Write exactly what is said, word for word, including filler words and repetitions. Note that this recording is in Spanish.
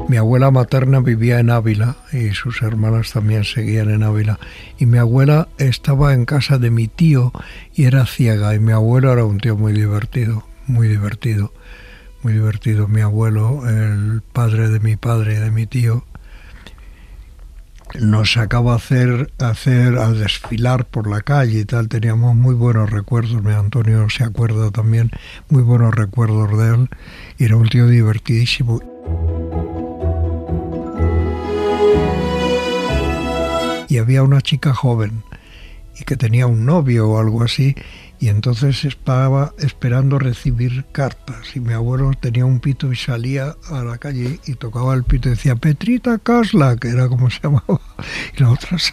Mi abuela materna vivía en Ávila y sus hermanas también seguían en Ávila. Y mi abuela estaba en casa de mi tío y era ciega. Y mi abuelo era un tío muy divertido, muy divertido, muy divertido. Mi abuelo, el padre de mi padre y de mi tío, nos sacaba a hacer, a hacer, a desfilar por la calle y tal. Teníamos muy buenos recuerdos. Mi Antonio se acuerda también, muy buenos recuerdos de él. Y era un tío divertidísimo. Y había una chica joven y que tenía un novio o algo así, y entonces estaba esperando recibir cartas, y mi abuelo tenía un pito y salía a la calle y tocaba el pito y decía Petrita Casla, que era como se llamaba, y la otra